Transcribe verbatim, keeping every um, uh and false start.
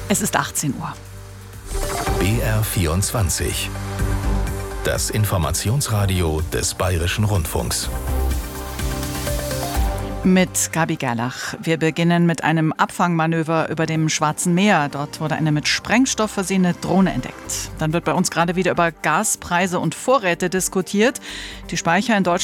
Es ist achtzehn Uhr. B R vierundzwanzig. Das Informationsradio des Bayerischen Rundfunks. Mit Gabi Gerlach. Wir beginnen mit einem Abfangmanöver über dem Schwarzen Meer. Dort wurde eine mit Sprengstoff versehene Drohne entdeckt. Dann wird bei uns gerade wieder über Gaspreise und Vorräte diskutiert. Die Speicher in Deutschland